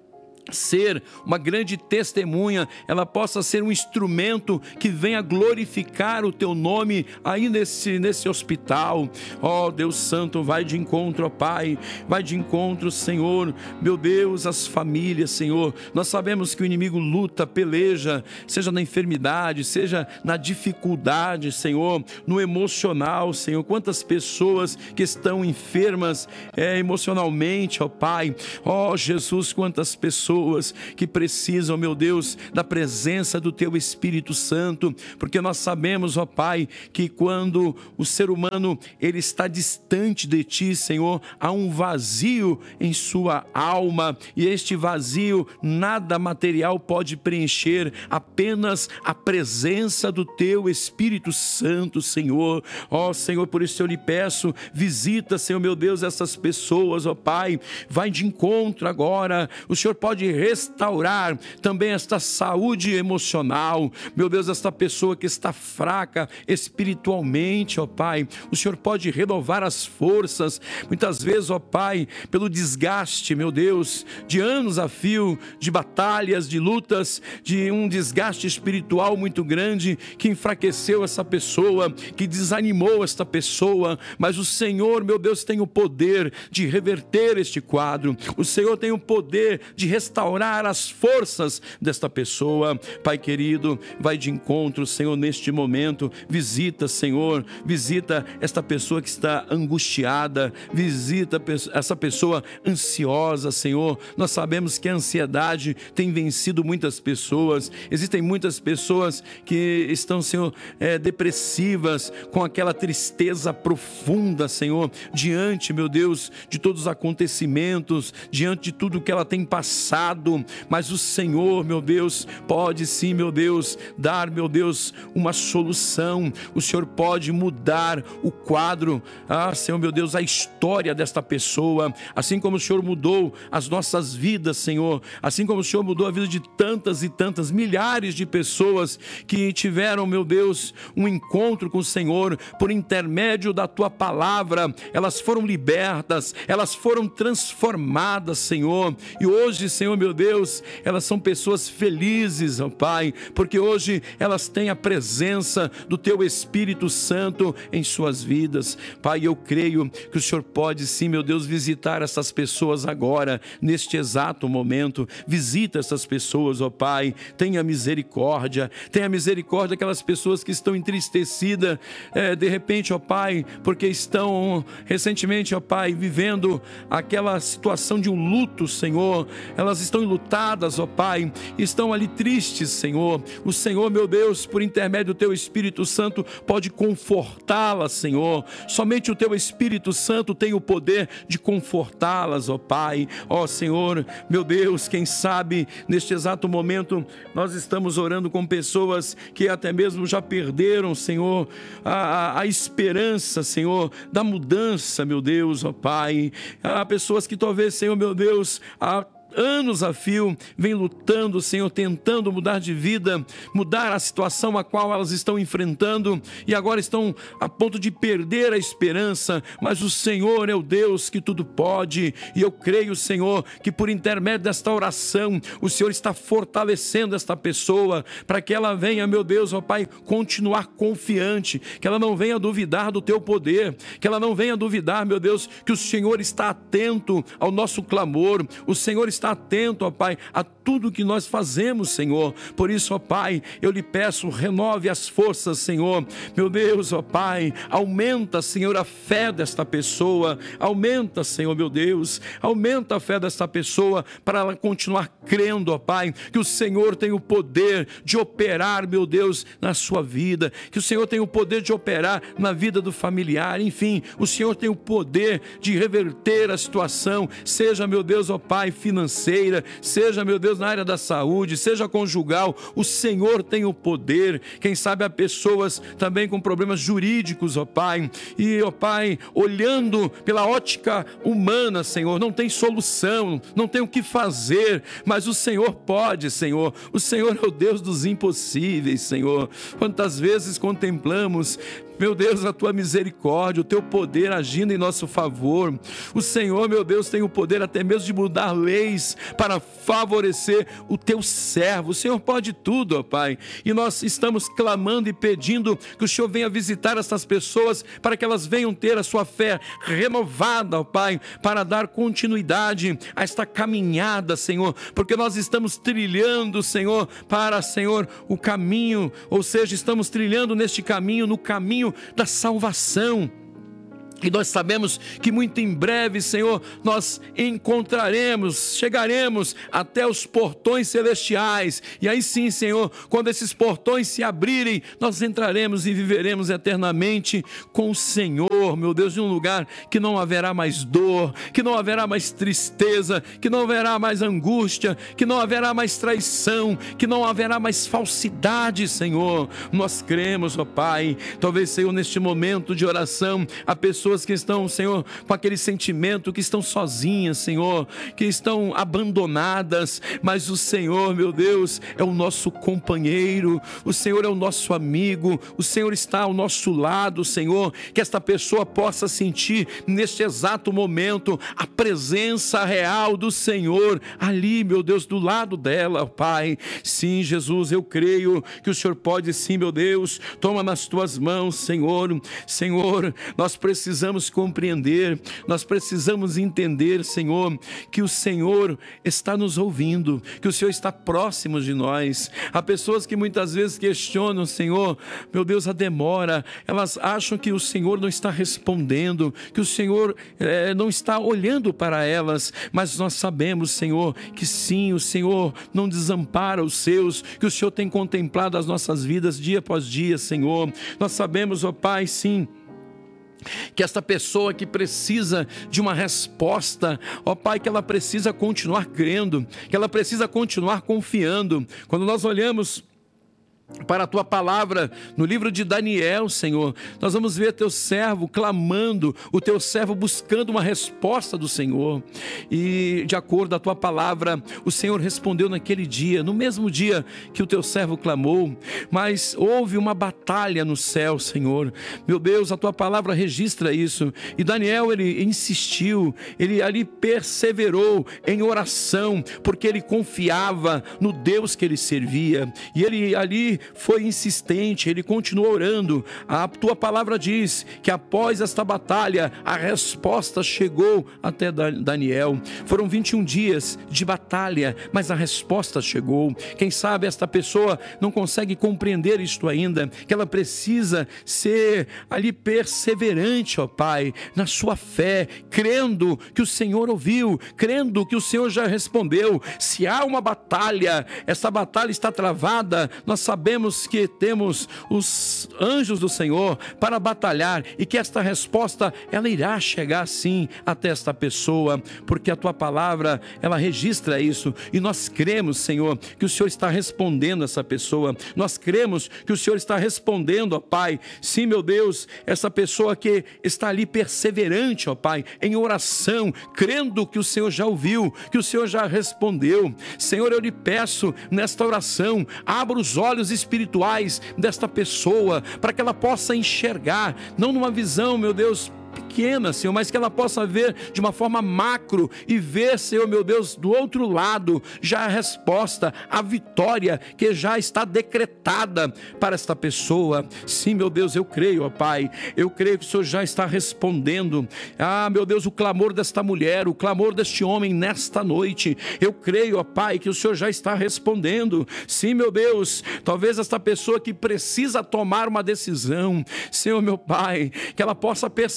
ser uma grande testemunha, ela possa ser um instrumento que venha glorificar o teu nome aí nesse hospital. Ó Deus Santo, vai de encontro, ó Pai, vai de encontro, Senhor, meu Deus, as famílias, Senhor. Nós sabemos que o inimigo luta, peleja, seja na enfermidade, seja na dificuldade, Senhor, no emocional, Senhor. Quantas pessoas que estão enfermas emocionalmente, ó Pai, ó Jesus, quantas pessoas que precisam, meu Deus, da presença do Teu Espírito Santo, porque nós sabemos, ó Pai, que quando o ser humano ele está distante de Ti, Senhor, há um vazio em sua alma, e este vazio nada material pode preencher, apenas a presença do Teu Espírito Santo, Senhor. Ó Senhor, por isso eu lhe peço, visita, Senhor, meu Deus, essas pessoas, ó Pai, vai de encontro agora. O Senhor pode restaurar também esta saúde emocional, meu Deus, esta pessoa que está fraca espiritualmente, ó Pai, o Senhor pode renovar as forças, muitas vezes, ó Pai, pelo desgaste, meu Deus, de anos a fio, de batalhas, de lutas, de um desgaste espiritual muito grande, que enfraqueceu essa pessoa, que desanimou esta pessoa, mas o Senhor, meu Deus, tem o poder de reverter este quadro, o Senhor tem o poder de restaurar as forças desta pessoa. Pai querido, vai de encontro, Senhor, neste momento. Visita, Senhor, visita esta pessoa que está angustiada, visita essa pessoa ansiosa, Senhor. Nós sabemos que a ansiedade tem vencido muitas pessoas. Existem muitas pessoas que estão, Senhor, depressivas, com aquela tristeza profunda, Senhor, diante, meu Deus, de todos os acontecimentos, diante de tudo que ela tem passado. Mas o Senhor, meu Deus, pode sim, meu Deus, dar, meu Deus, uma solução. O Senhor pode mudar o quadro, Senhor, meu Deus, a história desta pessoa, assim como o Senhor mudou as nossas vidas, Senhor, assim como o Senhor mudou a vida de tantas e tantas, milhares de pessoas que tiveram, meu Deus, um encontro com o Senhor, por intermédio da Tua palavra, elas foram libertas, elas foram transformadas, Senhor, e hoje, Senhor, meu Deus, elas são pessoas felizes, ó Pai, porque hoje elas têm a presença do Teu Espírito Santo em suas vidas. Pai, eu creio que o Senhor pode sim, meu Deus, visitar essas pessoas agora, neste exato momento. Visita essas pessoas, ó Pai, tenha misericórdia daquelas pessoas que estão entristecidas, de repente, ó Pai, porque estão recentemente, ó Pai, vivendo aquela situação de um luto, Senhor. Elas estão enlutadas, ó Pai, estão ali tristes, Senhor. O Senhor, meu Deus, por intermédio do Teu Espírito Santo, pode confortá-las, Senhor. Somente o Teu Espírito Santo tem o poder de confortá-las, ó Pai. Ó Senhor, meu Deus, quem sabe neste exato momento nós estamos orando com pessoas que até mesmo já perderam, Senhor, a esperança, Senhor, da mudança, meu Deus, ó Pai. Há pessoas que talvez, Senhor, meu Deus, anos a fio, vem lutando, Senhor, tentando mudar de vida, mudar a situação a qual elas estão enfrentando e agora estão a ponto de perder a esperança, mas o Senhor é o Deus que tudo pode, e eu creio, Senhor, que por intermédio desta oração, o Senhor está fortalecendo esta pessoa, para que ela venha, meu Deus, ó Pai, continuar confiante, que ela não venha duvidar do Teu poder, que ela não venha duvidar, meu Deus, que o Senhor está atento ao nosso clamor, o Senhor está atento, ó Pai, a tudo que nós fazemos, Senhor. Por isso, ó Pai, eu lhe peço, renove as forças, Senhor. Meu Deus, ó Pai, aumenta, Senhor, a fé desta pessoa. Aumenta, Senhor, meu Deus, aumenta a fé desta pessoa para ela continuar crendo, ó Pai, que o Senhor tem o poder de operar, meu Deus, na sua vida, que o Senhor tem o poder de operar na vida do familiar, enfim, o Senhor tem o poder de reverter a situação, seja, meu Deus, ó Pai, financeira, seja, meu Deus, Deus, na área da saúde, seja conjugal, o Senhor tem o poder. Quem sabe há pessoas também com problemas jurídicos, ó Pai, e, ó Pai, olhando pela ótica humana, Senhor, não tem solução, não tem o que fazer, mas o Senhor pode, Senhor. O Senhor é o Deus dos impossíveis, Senhor. Quantas vezes contemplamos, meu Deus, a tua misericórdia, o teu poder agindo em nosso favor. O Senhor, meu Deus, tem o poder até mesmo de mudar leis para favorecer o teu servo. O Senhor pode tudo, ó Pai. E nós estamos clamando e pedindo que o Senhor venha visitar essas pessoas para que elas venham ter a sua fé renovada, ó Pai, para dar continuidade a esta caminhada, Senhor, porque nós estamos trilhando, Senhor, para, Senhor, o caminho, ou seja, estamos trilhando neste caminho, no caminho da salvação. E nós sabemos que muito em breve, Senhor, nós chegaremos até os portões celestiais. E aí sim, Senhor, quando esses portões se abrirem, nós entraremos e viveremos eternamente com o Senhor, meu Deus, em um lugar que não haverá mais dor, que não haverá mais tristeza, que não haverá mais angústia, que não haverá mais traição, que não haverá mais falsidade, Senhor. Nós cremos, ó Pai, talvez, Senhor, neste momento de oração, a pessoas que estão, Senhor, com aquele sentimento que estão sozinhas, Senhor, que estão abandonadas, mas o Senhor, meu Deus, é o nosso companheiro, o Senhor é o nosso amigo, o Senhor está ao nosso lado, Senhor, que esta pessoa possa sentir neste exato momento a presença real do Senhor ali, meu Deus, do lado dela, Pai. Sim, Jesus, eu creio que o Senhor pode sim, meu Deus, toma nas tuas mãos, Senhor. Senhor, nós precisamos compreender, nós precisamos entender, Senhor, que o Senhor está nos ouvindo, que o Senhor está próximo de nós. Há pessoas que muitas vezes questionam, Senhor, meu Deus, a demora, elas acham que o Senhor não está respondendo, que o Senhor não está olhando para elas, mas nós sabemos, Senhor, que sim, o Senhor não desampara os seus, que o Senhor tem contemplado as nossas vidas dia após dia, Senhor. Nós sabemos, ó Pai, sim, que esta pessoa que precisa de uma resposta, ó Pai, que ela precisa continuar crendo, que ela precisa continuar confiando. Quando nós olhamos para a tua palavra no livro de Daniel, Senhor, nós vamos ver teu servo clamando, o teu servo buscando uma resposta do Senhor, e de acordo com a tua palavra, o Senhor respondeu naquele dia, no mesmo dia que o teu servo clamou. Mas houve uma batalha no céu, Senhor, meu Deus, a tua palavra registra isso, e Daniel, ele insistiu, ele ali perseverou em oração, porque ele confiava no Deus que ele servia, e ele ali foi insistente, ele continuou orando. A tua palavra diz que após esta batalha, a resposta chegou até Daniel. Foram 21 dias de batalha, mas a resposta chegou. Quem sabe esta pessoa não consegue compreender isto ainda, que ela precisa ser ali perseverante, ó Pai, na sua fé, crendo que o Senhor ouviu, crendo que o Senhor já respondeu. Se há uma batalha, essa batalha está travada, nós sabemos que temos os anjos do Senhor para batalhar, e que esta resposta, ela irá chegar sim até esta pessoa, porque a tua palavra, ela registra isso, e nós cremos, Senhor, que o Senhor está respondendo essa pessoa, nós cremos que o Senhor está respondendo, ó Pai. Sim, meu Deus, essa pessoa que está ali perseverante, ó Pai, em oração, crendo que o Senhor já ouviu, que o Senhor já respondeu. Senhor, eu lhe peço nesta oração, abra os olhos espirituais desta pessoa, para que ela possa enxergar, não numa visão, meu Deus, pequena, Senhor, mas que ela possa ver de uma forma macro e ver, Senhor, meu Deus, do outro lado, já a resposta, a vitória que já está decretada para esta pessoa. Sim, meu Deus, eu creio, ó Pai, eu creio que o Senhor já está respondendo. Ah, meu Deus, o clamor desta mulher, o clamor deste homem nesta noite, eu creio, ó Pai, que o Senhor já está respondendo. Sim, meu Deus, talvez esta pessoa que precisa tomar uma decisão, Senhor, meu Pai, que ela possa perseverar,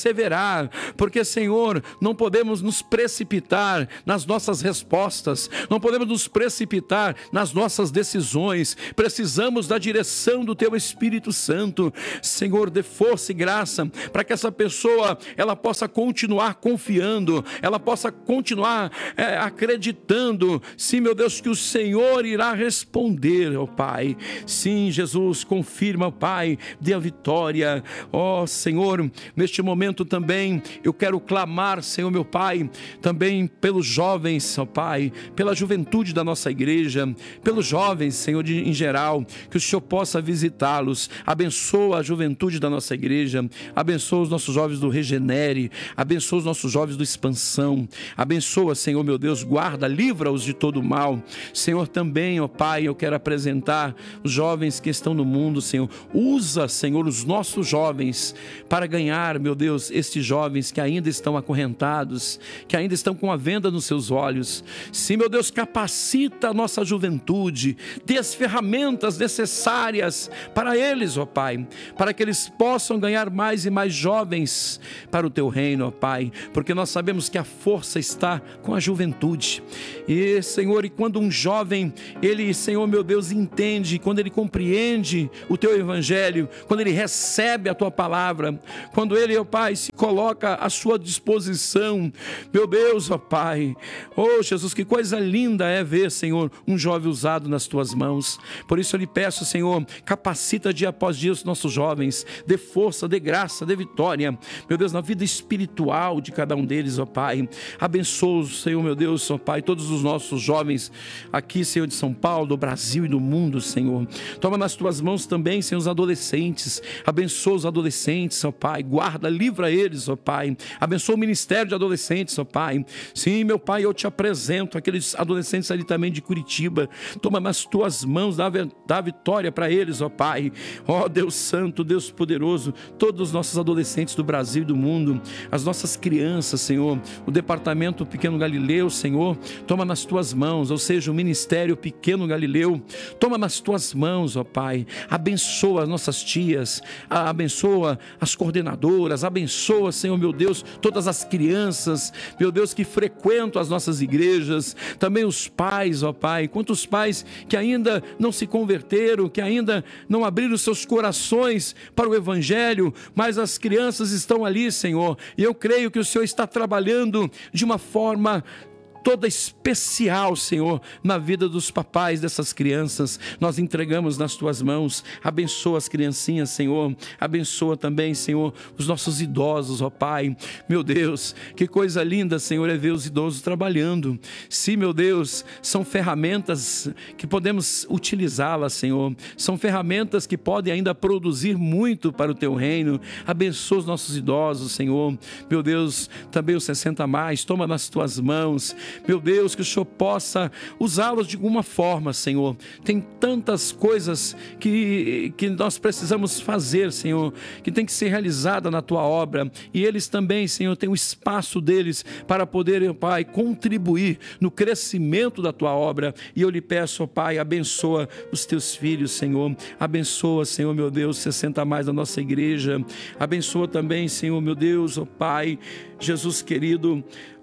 orar, porque, Senhor, não podemos nos precipitar nas nossas respostas, não podemos nos precipitar nas nossas decisões. Precisamos da direção do Teu Espírito Santo. Senhor, dê força e graça para que essa pessoa ela possa continuar confiando, ela possa continuar acreditando, sim, meu Deus, que o Senhor irá responder, ó Pai. Sim, Jesus, confirma, Pai, dê a vitória. Ó Senhor, neste momento também eu quero clamar, Senhor meu Pai, também pelos jovens, ó Pai, pela juventude da nossa igreja, pelos jovens, Senhor, em geral, que o Senhor possa visitá-los. Abençoa a juventude da nossa igreja, abençoa os nossos jovens do Regenere, abençoa os nossos jovens do Expansão, abençoa, Senhor meu Deus, guarda, livra-os de todo o mal. Senhor, também, ó Pai, eu quero apresentar os jovens que estão no mundo, Senhor. Usa, Senhor, os nossos jovens para ganhar, meu Deus, estes jovens que ainda estão acorrentados, que ainda estão com a venda nos seus olhos. Sim, meu Deus, capacita a nossa juventude, dê as ferramentas necessárias para eles, ó Pai, para que eles possam ganhar mais e mais jovens para o Teu reino, ó Pai, porque nós sabemos que a força está com a juventude. E, Senhor, e quando um jovem, ele, Senhor meu Deus, entende, quando ele compreende o Teu Evangelho, quando ele recebe a Tua palavra, quando ele, ó Pai, se coloca à Sua disposição, meu Deus, ó Pai, oh Jesus, que coisa linda é ver, Senhor, um jovem usado nas Tuas mãos. Por isso eu lhe peço, Senhor, capacita dia após dia os nossos jovens, dê força, dê graça, dê vitória, meu Deus, na vida espiritual de cada um deles, ó Pai. Abençoa, Senhor meu Deus, ó Pai, todos os nossos jovens aqui, Senhor, de São Paulo, do Brasil e do mundo, Senhor. Toma nas Tuas mãos também, Senhor, os adolescentes. Abençoa os adolescentes, ó Pai. Guarda, livra eles, ó Pai. Abençoa o ministério de adolescentes, ó Pai. Sim, meu Pai, eu te apresento aqueles adolescentes ali também de Curitiba. Toma nas Tuas mãos, dá vitória para eles, ó Pai. Ó Deus Santo, Deus poderoso, todos os nossos adolescentes do Brasil e do mundo, as nossas crianças, Senhor, o Departamento Pequeno Galileu, Senhor, toma nas Tuas mãos, ou seja, o Ministério Pequeno Galileu, toma nas Tuas mãos, ó Pai. Abençoa as nossas tias, abençoa as coordenadoras, abençoa, Senhor meu Deus, todas as crianças, meu Deus, que frequentam as nossas igrejas, também os pais, ó Pai, quantos pais que ainda não se converteram, que ainda não abriram seus corações para o Evangelho, mas as crianças estão ali, Senhor, e eu creio que o Senhor está trabalhando de uma forma toda especial, Senhor, na vida dos papais dessas crianças. Nós entregamos nas Tuas mãos. Abençoa as criancinhas, Senhor. Abençoa também, Senhor, os nossos idosos, ó Pai. Meu Deus, que coisa linda, Senhor, é ver os idosos trabalhando. Sim, meu Deus, são ferramentas que podemos utilizá-las, Senhor. São ferramentas que podem ainda produzir muito para o Teu reino. Abençoa os nossos idosos, Senhor. Meu Deus, também os 60 a mais, toma nas Tuas mãos. Meu Deus, que o Senhor possa usá-los de alguma forma, Senhor. Tem tantas coisas que nós precisamos fazer, Senhor, que tem que ser realizada na Tua obra. E eles também, Senhor, têm o espaço deles para poderem, Pai, contribuir no crescimento da Tua obra. E eu lhe peço, Pai, abençoa os Teus filhos, Senhor. Abençoa, Senhor, meu Deus, 60 a mais da nossa igreja. Abençoa também, Senhor, meu Deus, ó Pai, Jesus querido,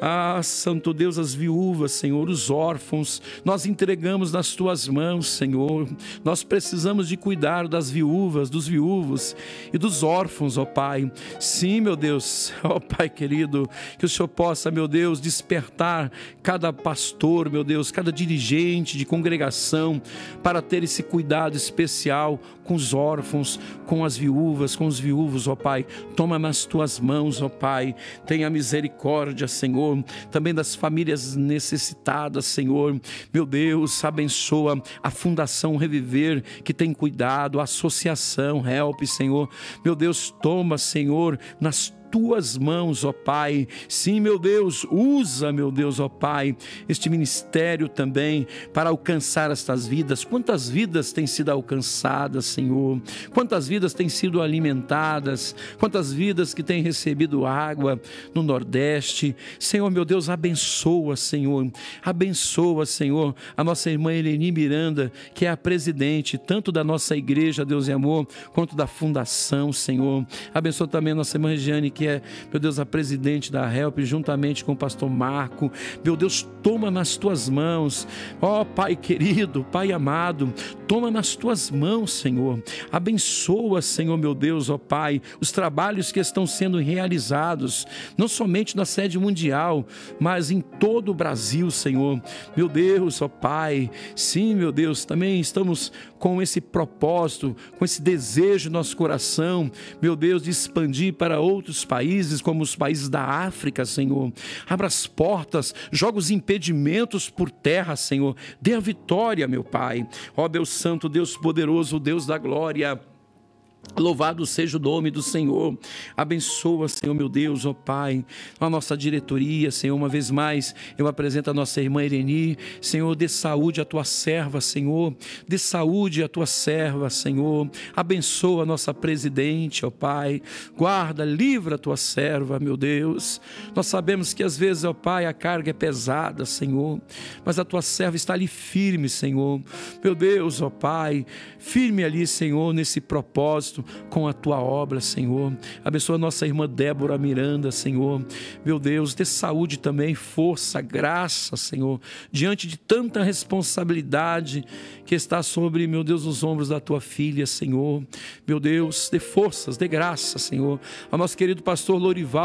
Santo Deus, as viúvas, Senhor, os órfãos, nós entregamos nas Tuas mãos, Senhor. Nós precisamos de cuidar das viúvas, dos viúvos e dos órfãos, ó Pai. Sim, meu Deus, ó Pai querido, que o Senhor possa, meu Deus, despertar cada pastor, meu Deus, cada dirigente de congregação para ter esse cuidado especial com os órfãos, com as viúvas, com os viúvos, ó Pai. Toma nas Tuas mãos, ó Pai. Tenha misericórdia, Senhor, também das famílias necessitadas, Senhor. Meu Deus, abençoa a Fundação Reviver, que tem cuidado, a Associação Help, Senhor. Meu Deus, toma, Senhor, nas Tuas mãos, ó Pai. Sim, meu Deus, usa, meu Deus, ó Pai, este ministério também para alcançar estas vidas. Quantas vidas têm sido alcançadas, Senhor? Quantas vidas têm sido alimentadas? Quantas vidas que têm recebido água no Nordeste? Senhor, meu Deus, abençoa, Senhor. Abençoa, Senhor, a nossa irmã Eleni Miranda, que é a presidente tanto da nossa igreja, Deus e Amor, quanto da Fundação, Senhor. Abençoa também a nossa irmã Regiane que é, meu Deus, a presidente da HELP, juntamente com o pastor Marco. Meu Deus, toma nas tuas mãos, ó Pai querido, Pai amado, toma nas tuas mãos, Senhor. Abençoa, Senhor, meu Deus, ó Pai, os trabalhos que estão sendo realizados, não somente na sede mundial, mas em todo o Brasil, Senhor. Meu Deus, ó Pai, sim, meu Deus, também estamos com esse propósito, com esse desejo no nosso coração, meu Deus, de expandir para outros países, como os países da África, Senhor. Abra as portas, joga os impedimentos por terra, Senhor. Dê a vitória, meu Pai. Ó Deus Santo, Deus poderoso, Deus da glória, louvado seja o nome do Senhor. Abençoa, Senhor, meu Deus, ó Pai, a nossa diretoria, Senhor. Uma vez mais eu apresento a nossa irmã Ireni. Senhor, dê saúde à tua serva, Senhor. Dê saúde à tua serva, Senhor. Abençoa a nossa presidente, ó Pai. Guarda, livra a tua serva, meu Deus. Nós sabemos que às vezes, ó Pai, a carga é pesada, Senhor, mas a tua serva está ali firme, Senhor. Meu Deus, ó Pai, firme ali, Senhor, nesse propósito, com a tua obra, Senhor. Abençoa a nossa irmã Débora Miranda, Senhor. Meu Deus, dê saúde também, força, graça, Senhor, diante de tanta responsabilidade que está sobre, meu Deus, os ombros da tua filha, Senhor. Meu Deus, dê forças, dê graça, Senhor. Ao nosso querido pastor Lorival,